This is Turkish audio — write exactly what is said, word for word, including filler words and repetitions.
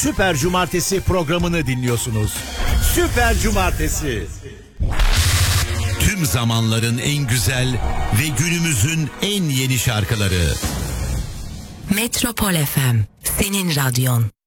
Süper Cumartesi programını dinliyorsunuz. Süper Cumartesi. Tüm zamanların en güzel ve günümüzün en yeni şarkıları. Metropol F M, senin radyon.